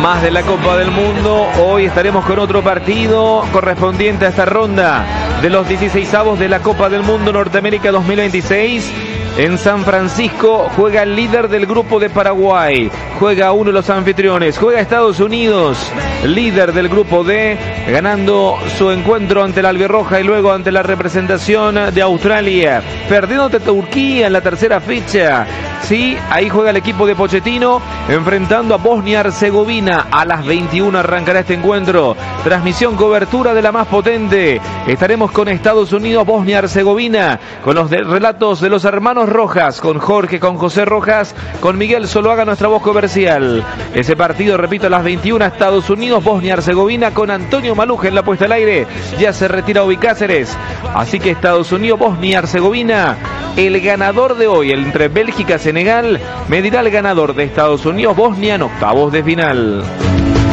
Más de la Copa del Mundo. Hoy estaremos con otro partido correspondiente a esta ronda de los 16avos de la Copa del Mundo Norteamérica 2026. En San Francisco juega el líder del grupo de Paraguay, juega uno de los anfitriones, juega Estados Unidos, líder del grupo D, ganando su encuentro ante la albirroja y luego ante la representación de Australia, perdiendo ante Turquía en la tercera fecha. Sí, ahí juega el equipo de Pochettino, enfrentando a Bosnia-Herzegovina. A las 21 arrancará este encuentro. Transmisión, cobertura de la más potente. Estaremos con Estados Unidos, Bosnia-Herzegovina, con los relatos de los hermanos Rojas, con Jorge, con José Rojas, con Miguel Zuluaga, nuestra voz comercial. Ese partido, repito, a las 21, Estados Unidos, Bosnia-Herzegovina, con Antonio Maluja en la puesta al aire. Ya se retira Obi Cáceres. Así que Estados Unidos, Bosnia-Herzegovina. El ganador de hoy, entre Bélgica y Senegal, medirá al ganador de Estados Unidos-Bosnia en octavos de final.